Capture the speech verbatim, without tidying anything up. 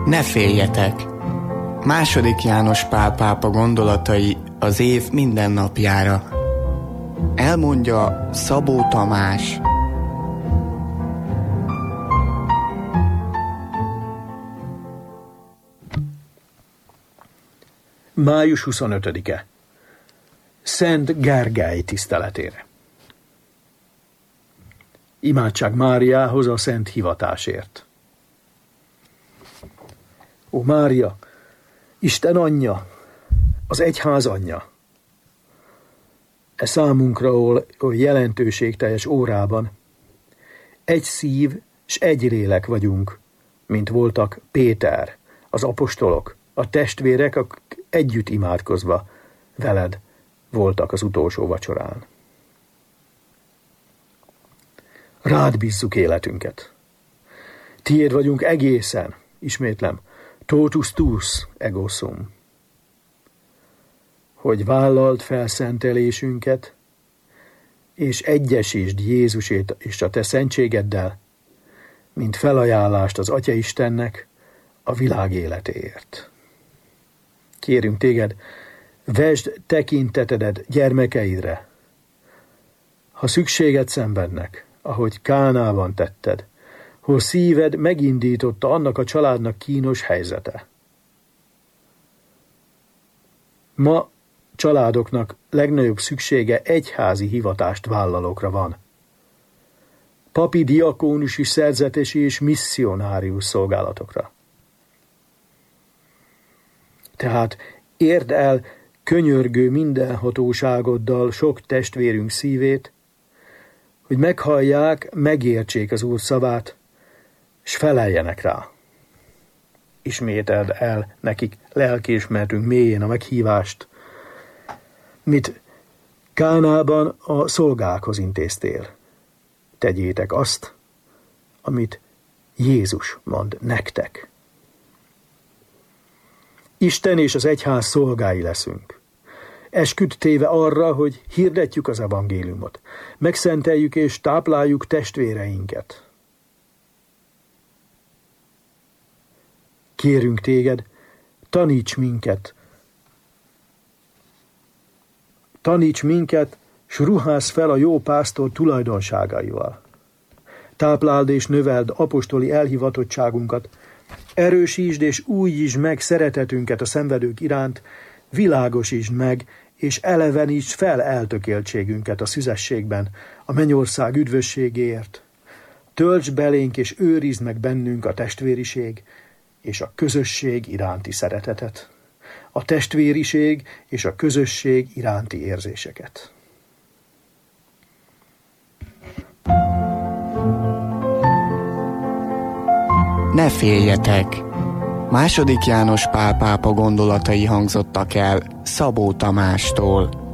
Ne féljetek! Második János Pál pápa gondolatai az év minden napjára. Elmondja Szabó Tamás. május huszonötödike. Szent Gergely tiszteletére. Imádság Máriához a szent hivatásért. Ó Mária, Isten anyja, az egyház anyja. E számunkra oly jelentőségteljes órában egy szív s egy lélek vagyunk, mint voltak Péter, az apostolok, a testvérek, akik együtt imádkozva veled voltak az utolsó vacsorán. Rád bízzuk életünket. Tiéd vagyunk egészen, ismétlem, totus tuus ego sum. Hogy vállald felszentelésünket, és egyesítsd Jézusét és a te szentségeddel, mint felajánlást az Atya Istennek a világ életéért. Kérünk téged, vesd tekintetedet gyermekeidre. Ha szükséged szenvednek, ahogy Kánában tetted, hol szíved megindította annak a családnak kínos helyzete. Ma családoknak legnagyobb szüksége egyházi hivatást vállalókra van. Papi, diakónusi, szerzetesi és misszionárius szolgálatokra. Tehát érd el könyörgő mindenhatóságoddal sok testvérünk szívét, hogy meghallják, megértsék az Úr szavát, s feleljenek rá. Ismételd el nekik lelkiismeretünk mélyén a meghívást, mit Kánában a szolgákhoz intéztél. Tegyétek azt, amit Jézus mond nektek. Isten és az egyház szolgái leszünk. Esküdt téve arra, hogy hirdetjük az evangéliumot, megszenteljük és tápláljuk testvéreinket. Kérünk téged, taníts minket, taníts minket, s ruházz fel a jó pásztor tulajdonságaival. Tápláld és növeld apostoli elhivatottságunkat, erősítsd és újítsd meg szeretetünket a szenvedők iránt, világosítsd meg, és elevenítsd fel eltökéltségünket a szüzességben, a mennyország üdvösségéért. Töltsd belénk és őrizd meg bennünk a testvériség és a közösség iránti szeretetet, a testvériség és a közösség iránti érzéseket. Ne féljetek! Második János Pál pápa gondolatai hangzottak el Szabó Tamástól.